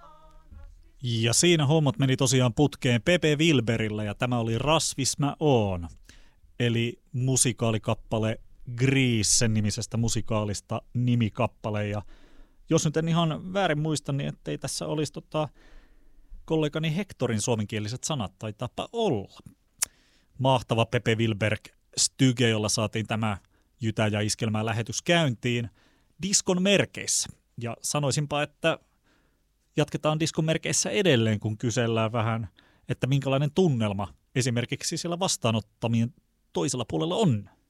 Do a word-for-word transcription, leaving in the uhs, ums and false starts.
Ja siinä hommat meni tosiaan putkeen Pepe Wilberillä ja tämä oli Rasvis mä oon. Eli musikaalikappale Grease nimisestä musikaalista nimikappale. Ja jos nyt en ihan väärin muista, niin ettei tässä olisi tota kollegani Hectorin suomenkieliset sanat, taitaapa olla. Mahtava Pepe Wilberg styge, jolla saatiin tämä Jytä ja Iskelmää lähetys käyntiin diskon merkeissä. Ja sanoisinpa, että jatketaan diskon merkeissä edelleen, kun kysellään vähän, että minkälainen tunnelma esimerkiksi siellä vastaanottamien toisella puolella on.